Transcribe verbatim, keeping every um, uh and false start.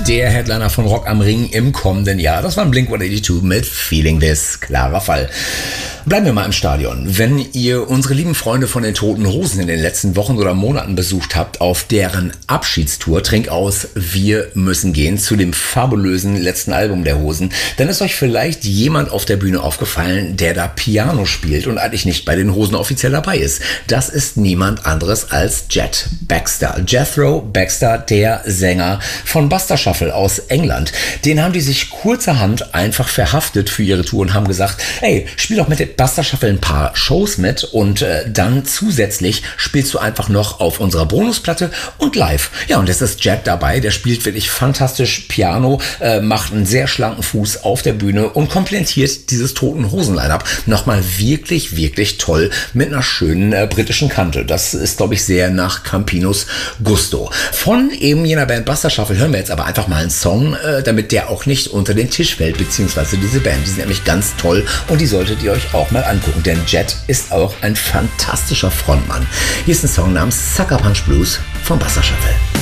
der Headliner von Rock am Ring im kommenden Jahr. Das war ein Blink hundertzweiundachtzig mit Feeling This, klarer Fall. Bleiben wir mal im Stadion. Wenn ihr unsere lieben Freunde von den Toten Hosen in den letzten Wochen oder Monaten besucht habt, auf deren Abschiedstour Trink aus, wir müssen gehen, zu dem fabulösen letzten Album der Hosen, dann ist euch vielleicht jemand auf der Bühne aufgefallen, der da Piano spielt und eigentlich nicht bei den Hosen offiziell dabei ist. Das ist niemand anderes als Jet Baxter. Jethro Baxter, der Sänger von Buster Shuffle aus England. Den haben die sich kurzerhand einfach verhaftet für ihre Tour und haben gesagt, hey, spiel doch mit dem Buster Shuffle ein paar Shows mit und äh, dann zusätzlich spielst du einfach noch auf unserer Bonusplatte und live. Ja, und jetzt ist Jet dabei, der spielt wirklich fantastisch Piano, äh, macht einen sehr schlanken Fuß auf der Bühne und komplettiert dieses Toten Hosen-Line-Up nochmal wirklich, wirklich toll mit einer schönen äh, britischen Kante. Das ist, glaube ich, sehr nach Campinos Gusto. Von eben jener Band Buster Shuffle hören wir jetzt aber einfach mal einen Song, äh, damit der auch nicht unter den Tisch fällt, beziehungsweise diese Band. Die sind nämlich ganz toll und die solltet ihr euch auch mal angucken, denn Jet ist auch ein fantastischer Frontmann. Hier ist ein Song namens Sucker Punch Blues von Buster Shuffle.